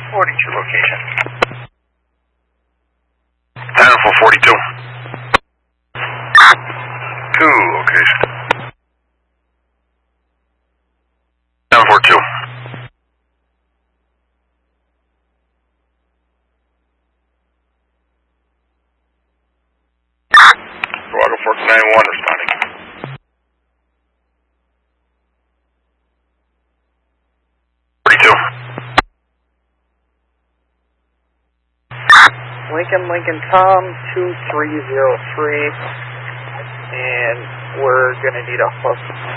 What is your location? Tanner 442. 2 location. 742. Chicago 1491 responding. Lincoln Tom 2303, and we're going to need a hook